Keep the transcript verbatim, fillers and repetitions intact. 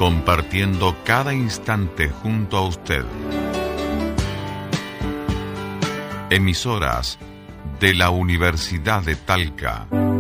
compartiendo cada instante junto a usted. Emisoras de la Universidad de Talca.